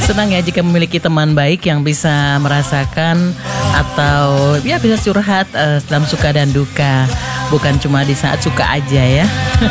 Senang ya jika memiliki teman baik yang bisa merasakan atau ya bisa curhat dalam suka dan duka. Bukan cuma di saat suka aja ya.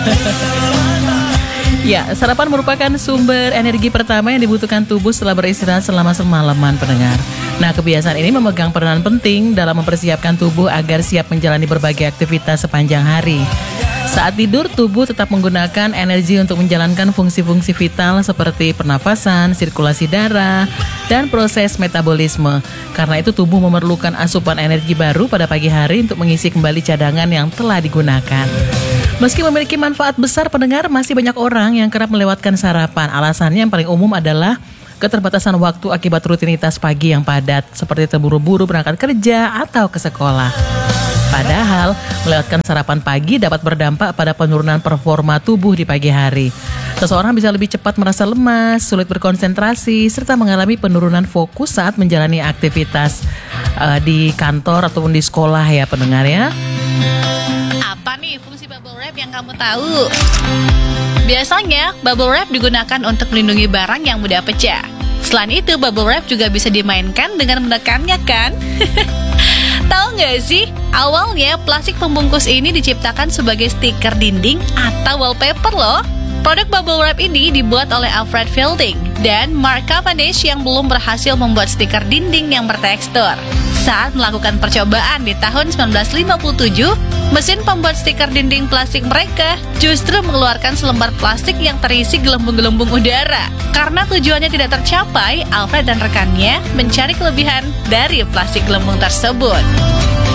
Ya, sarapan merupakan sumber energi pertama yang dibutuhkan tubuh setelah beristirahat selama semalaman, pendengar. Nah, kebiasaan ini memegang peranan penting dalam mempersiapkan tubuh agar siap menjalani berbagai aktivitas sepanjang hari. Saat tidur, tubuh tetap menggunakan energi untuk menjalankan fungsi-fungsi vital seperti pernapasan, sirkulasi darah, dan proses metabolisme. Karena itu tubuh memerlukan asupan energi baru pada pagi hari untuk mengisi kembali cadangan yang telah digunakan. Meski memiliki manfaat besar, pendengar, masih banyak orang yang kerap melewatkan sarapan. Alasannya yang paling umum adalah keterbatasan waktu akibat rutinitas pagi yang padat, seperti terburu-buru berangkat kerja atau ke sekolah. Padahal, melewatkan sarapan pagi dapat berdampak pada penurunan performa tubuh di pagi hari. Seseorang bisa lebih cepat merasa lemas, sulit berkonsentrasi, serta mengalami penurunan fokus saat menjalani aktivitas di kantor ataupun di sekolah ya, pendengar ya. Apa nih fungsi bubble wrap yang kamu tahu? Biasanya, bubble wrap digunakan untuk melindungi barang yang mudah pecah. Selain itu, bubble wrap juga bisa dimainkan dengan menekannya kan? Tahu nggak sih, awalnya plastik pembungkus ini diciptakan sebagai stiker dinding atau wallpaper loh. Produk bubble wrap ini dibuat oleh Alfred Fielding dan Mark Cavendish yang belum berhasil membuat stiker dinding yang bertekstur. Saat melakukan percobaan di tahun 1957, mesin pembuat stiker dinding plastik mereka justru mengeluarkan selembar plastik yang terisi gelembung-gelembung udara. Karena tujuannya tidak tercapai, Alfred dan rekannya mencari kelebihan dari plastik gelembung tersebut.